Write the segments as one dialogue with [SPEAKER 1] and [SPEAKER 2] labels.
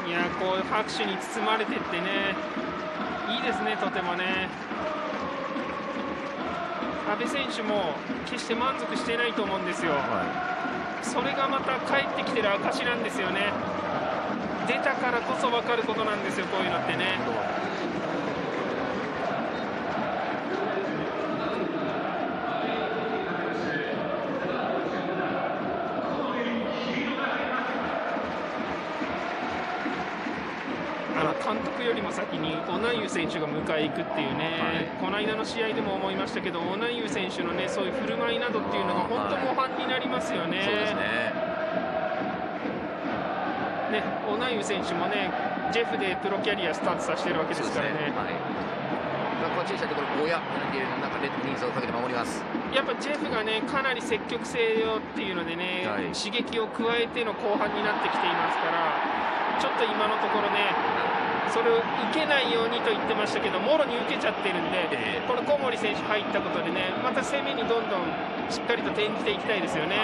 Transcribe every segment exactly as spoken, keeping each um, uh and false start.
[SPEAKER 1] いやこう拍手に包まれてってね、いいですね、とてもね。阿部選手も決して満足していないと思うんですよ、はい、それがまた帰ってきてる証なんですよね。出たからこそ分かることなんですよ、こういうのってね。監督よりも先にオナイウ選手が迎え行くっていうね、はい、この間の試合でも思いましたけど、オナイウ選手のねそういう振る舞いなどっていうのが本当模範になりますよね。
[SPEAKER 2] そうですね。
[SPEAKER 1] ね、オナイウ選手もねジェフでプロキャリアスタートさせてるわけですからね。
[SPEAKER 2] こっちにしたところ、ゴーヤ中で人数をかけて守ります。
[SPEAKER 1] やっぱジェフがねかなり積極性をっていうのでね、はい、刺激を加えての後半になってきていますから、ちょっと今のところね、それを受けないようにと言ってましたけど、もろに受けちゃってるんで、えー、この小森選手入ったことでね、また攻めにどんどんしっかりと転じていきたいですよね。はい、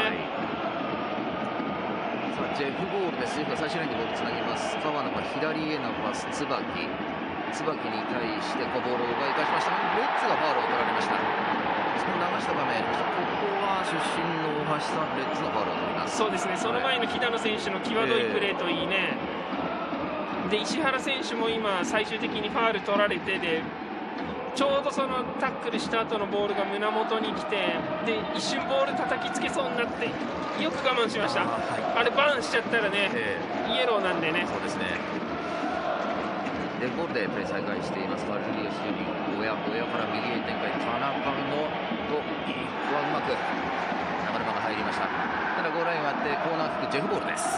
[SPEAKER 2] さあジェフボールです。ジェフが最終ラインでボールつなぎます。川野が左へのパス、椿椿に対してこうボールを奪い返しましたが、レッツがファウルを取られました。その流した場面、ここは出身の大橋さん、レッツのファウルを取ります。
[SPEAKER 1] そうですね、その前の肥田野選手の際どいプレーといいね、えー、で石原選手も今最終的にファウル取られて、でちょうどそのタックルした後のボールが胸元に来て、で一瞬ボール叩きつけそうになってよく我慢しました。 あ,、はい、あれバーンしちゃったらね、えー、イエローなんでね。
[SPEAKER 2] そうですね。でゴールでプレー再開しています。カルリオス・ユニゴーヤゴーヤから右へ展開、田中のとここはうまく流れ間が入りました。ただゴールライン割ってコーナーキック、ジェフボールです。